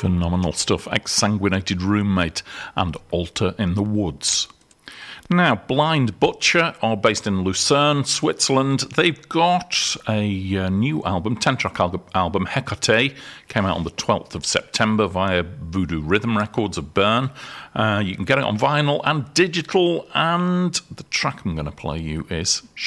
Phenomenal stuff. Exsanguinated Roommate and Altar in the Woods. Now, Blind Butcher are based in Lucerne, Switzerland. They've got a new album, 10-track album, Hecate, came out on the 12th of September via Voodoo Rhythm Records of Bern. You can get it on vinyl and digital, and the track I'm going to play you is